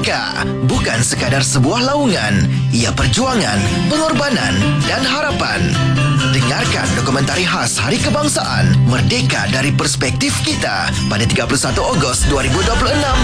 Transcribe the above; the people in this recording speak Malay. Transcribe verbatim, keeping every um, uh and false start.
Merdeka bukan sekadar sebuah laungan, ia perjuangan, pengorbanan dan harapan. Dengarkan dokumentari khas Hari Kebangsaan Merdeka dari Perspektif Kita pada tiga puluh satu Ogos dua ribu dua puluh enam